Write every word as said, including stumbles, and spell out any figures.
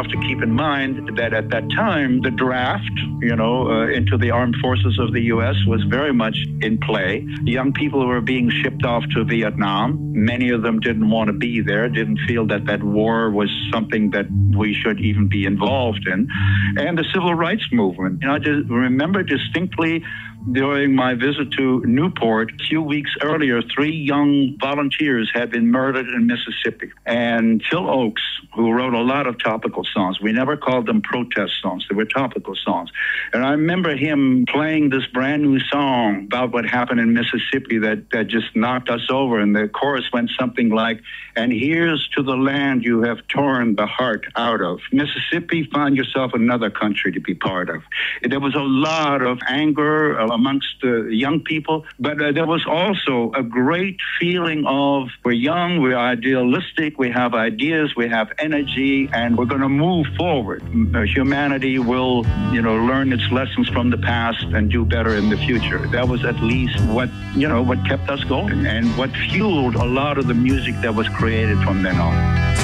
have to keep in mind that at that time, the draft, you know, uh, into the armed forces of the U S was very much in play. Young people were being shipped off to Vietnam. Many of them didn't want to be there, didn't feel that that war was something that we should even be involved in. And the civil rights movement. You know, I just remember distinctly during my visit to Newport, a few weeks earlier, three young volunteers had been murdered in Mississippi. And Phil Oakes, who wrote a lot of topical songs, we never called them protest songs, they were topical songs. And I remember him playing this brand new song about what happened in Mississippi that, that just knocked us over. And the chorus went something like, "And here's to the land you have torn the heart out of. Mississippi, find yourself another country to be part of." There was a lot of anger amongst the young people, but uh, there was also a great feeling of we're young, we're idealistic, we have ideas, we have energy, and we're going to move forward. Uh, humanity will, you know, learn its lessons from the past and do better in the future. That was at least what, you know, what kept us going and what fueled a lot of the music that was created from then on.